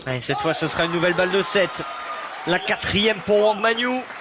Allez, cette fois, ce sera une nouvelle balle de 7. La quatrième pour Wang Manyu.